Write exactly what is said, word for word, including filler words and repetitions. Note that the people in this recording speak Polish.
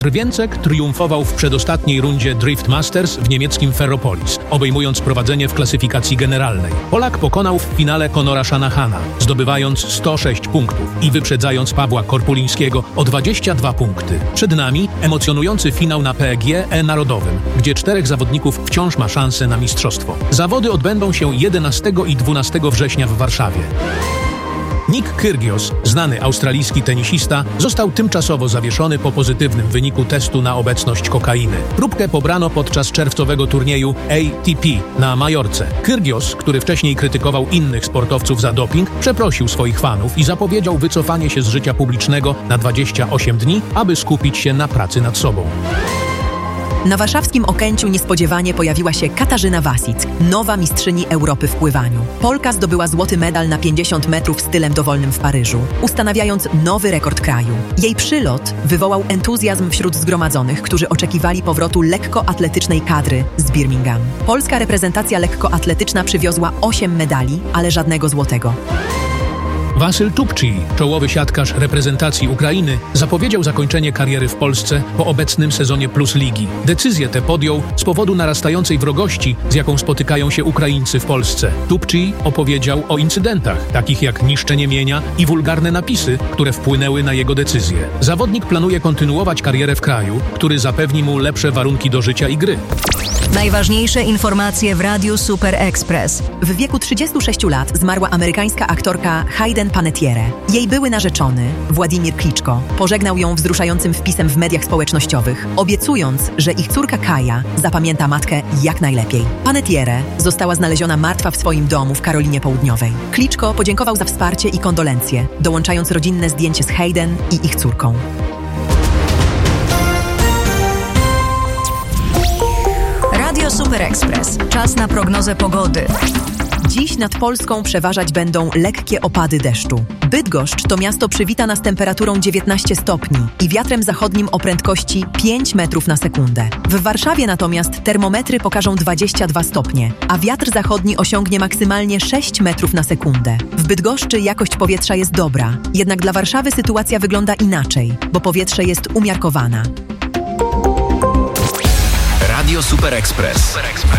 Drwięcek triumfował w przedostatniej rundzie Drift Masters w niemieckim Ferropolis, obejmując prowadzenie w klasyfikacji generalnej. Polak pokonał w finale Conora Shanahana, zdobywając sto sześć punktów i wyprzedzając Pawła Korpulińskiego o dwadzieścia dwa punkty. Przed nami emocjonujący finał na P E G E Narodowym, gdzie czterech zawodników wciąż ma szansę na mistrzostwo. Zawody odbędą się jedenastego i dwunastego września w Warszawie. Nick Kyrgios, znany australijski tenisista, został tymczasowo zawieszony po pozytywnym wyniku testu na obecność kokainy. Próbkę pobrano podczas czerwcowego turnieju A T P na Majorce. Kyrgios, który wcześniej krytykował innych sportowców za doping, przeprosił swoich fanów i zapowiedział wycofanie się z życia publicznego na dwadzieścia osiem dni, aby skupić się na pracy nad sobą. Na warszawskim Okęciu niespodziewanie pojawiła się Katarzyna Wasick, nowa mistrzyni Europy w pływaniu. Polka zdobyła złoty medal na pięćdziesiąt metrów stylem dowolnym w Paryżu, ustanawiając nowy rekord kraju. Jej przylot wywołał entuzjazm wśród zgromadzonych, którzy oczekiwali powrotu lekkoatletycznej kadry z Birmingham. Polska reprezentacja lekkoatletyczna przywiozła osiem medali, ale żadnego złotego. Wasyl Tupczy, czołowy siatkarz reprezentacji Ukrainy, zapowiedział zakończenie kariery w Polsce po obecnym sezonie Plus Ligi. Decyzję tę podjął z powodu narastającej wrogości, z jaką spotykają się Ukraińcy w Polsce. Tupczy opowiedział o incydentach, takich jak niszczenie mienia i wulgarne napisy, które wpłynęły na jego decyzję. Zawodnik planuje kontynuować karierę w kraju, który zapewni mu lepsze warunki do życia i gry. Najważniejsze informacje w Radiu Super Express. W wieku trzydziestu sześciu lat zmarła amerykańska aktorka Hayden Panettiere. Jej były narzeczony, Władimir Kliczko, pożegnał ją wzruszającym wpisem w mediach społecznościowych, obiecując, że ich córka Kaja zapamięta matkę jak najlepiej. Panettiere została znaleziona martwa w swoim domu w Karolinie Południowej. Kliczko podziękował za wsparcie i kondolencje, dołączając rodzinne zdjęcie z Hayden i ich córką. Radio Super Express. Czas na prognozę pogody. Dziś nad Polską przeważać będą lekkie opady deszczu. Bydgoszcz to miasto przywita nas temperaturą dziewiętnaście stopni i wiatrem zachodnim o prędkości pięć metrów na sekundę. W Warszawie natomiast termometry pokażą dwadzieścia dwa stopnie, a wiatr zachodni osiągnie maksymalnie sześć metrów na sekundę. W Bydgoszczy jakość powietrza jest dobra, jednak dla Warszawy sytuacja wygląda inaczej, bo powietrze jest umiarkowana. Radio Super Express.